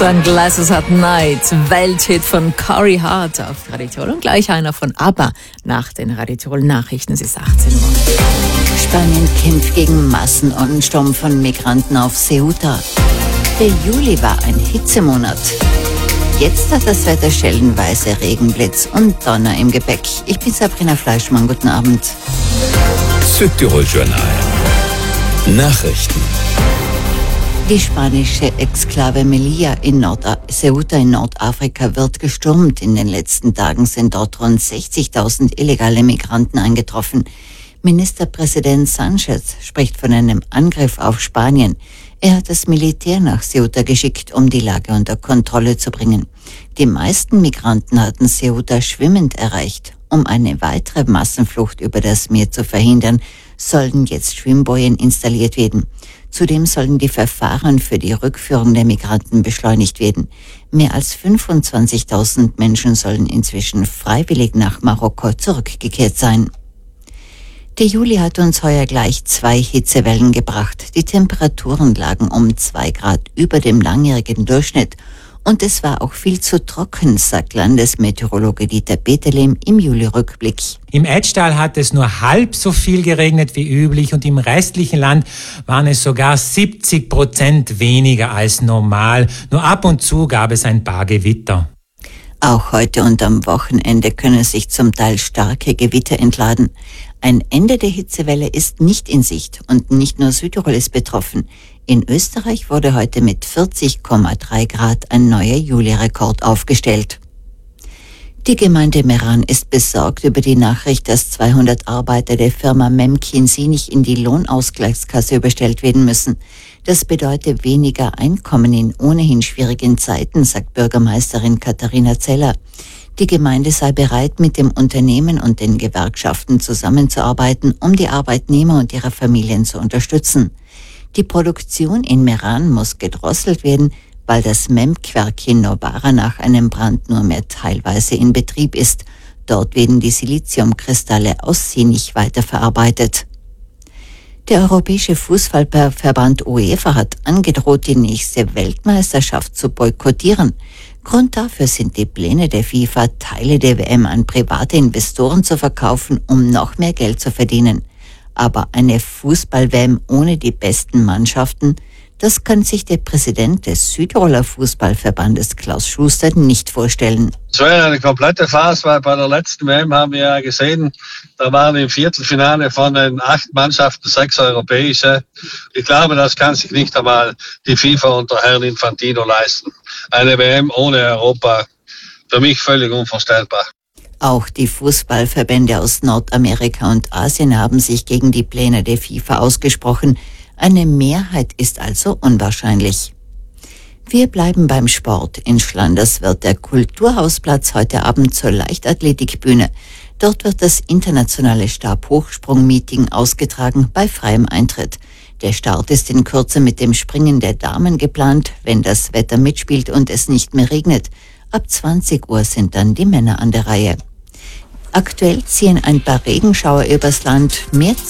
Sunglasses at Night, Welthit von Corey Hart auf Radio Tirol und gleich einer von ABBA nach den Radio Tirol Nachrichten. Es ist 18 Uhr. Spanien kämpft gegen Massenansturm von Migranten auf Ceuta. Der Juli war ein Hitzemonat. Jetzt hat das Wetter schellenweise Regenblitz und Donner im Gepäck. Ich bin Sabrina Fleischmann, guten Abend. Südtirol Journal. Nachrichten. Die spanische Exklave Melilla in Ceuta in Nordafrika wird gestürmt. In den letzten Tagen sind dort rund 60.000 illegale Migranten eingetroffen. Ministerpräsident Sánchez spricht von einem Angriff auf Spanien. Er hat das Militär nach Ceuta geschickt, um die Lage unter Kontrolle zu bringen. Die meisten Migranten hatten Ceuta schwimmend erreicht. Um eine weitere Massenflucht über das Meer zu verhindern, sollen jetzt Schwimmbojen installiert werden. Zudem sollen die Verfahren für die Rückführung der Migranten beschleunigt werden. Mehr als 25.000 Menschen sollen inzwischen freiwillig nach Marokko zurückgekehrt sein. Der Juli hat uns heuer gleich 2 Hitzewellen gebracht. Die Temperaturen lagen um 2 Grad über dem langjährigen Durchschnitt. Und es war auch viel zu trocken, sagt Landesmeteorologe Dieter Peterlehm im Juli-Rückblick. Im Etschtal hat es nur halb so viel geregnet wie üblich und im restlichen Land waren es sogar 70% weniger als normal. Nur ab und zu gab es ein paar Gewitter. Auch heute und am Wochenende können sich zum Teil starke Gewitter entladen. Ein Ende der Hitzewelle ist nicht in Sicht und nicht nur Südtirol ist betroffen. In Österreich wurde heute mit 40,3 Grad ein neuer Juli-Rekord aufgestellt. Die Gemeinde Meran ist besorgt über die Nachricht, dass 200 Arbeiter der Firma Memkin-Sie nicht in die Lohnausgleichskasse überstellt werden müssen. Das bedeutet weniger Einkommen in ohnehin schwierigen Zeiten, sagt Bürgermeisterin Katharina Zeller. Die Gemeinde sei bereit, mit dem Unternehmen und den Gewerkschaften zusammenzuarbeiten, um die Arbeitnehmer und ihre Familien zu unterstützen. Die Produktion in Meran muss gedrosselt werden, weil das MEMK-Werk in Novara nach einem Brand nur mehr teilweise in Betrieb ist. Dort werden die Siliziumkristalle aus Sinich weiterverarbeitet. Der Europäische Fußballverband UEFA hat angedroht, die nächste Weltmeisterschaft zu boykottieren. Grund dafür sind die Pläne der FIFA, Teile der WM an private Investoren zu verkaufen, um noch mehr Geld zu verdienen. Aber eine Fußball-WM ohne die besten Mannschaften, das kann sich der Präsident des Südtiroler Fußballverbandes Klaus Schuster nicht vorstellen. Es wäre eine komplette Farce, weil bei der letzten WM haben wir ja gesehen, da waren im Viertelfinale von den 8 Mannschaften 6 europäische. Ich glaube, das kann sich nicht einmal die FIFA unter Herrn Infantino leisten. Eine WM ohne Europa, für mich völlig unvorstellbar. Auch die Fußballverbände aus Nordamerika und Asien haben sich gegen die Pläne der FIFA ausgesprochen. Eine Mehrheit ist also unwahrscheinlich. Wir bleiben beim Sport. In Schlanders wird der Kulturhausplatz heute Abend zur Leichtathletikbühne. Dort wird das internationale Stabhochsprung-Meeting ausgetragen bei freiem Eintritt. Der Start ist in Kürze mit dem Springen der Damen geplant, wenn das Wetter mitspielt und es nicht mehr regnet. Ab 20 Uhr sind dann die Männer an der Reihe. Aktuell ziehen ein paar Regenschauer übers Land. Mehr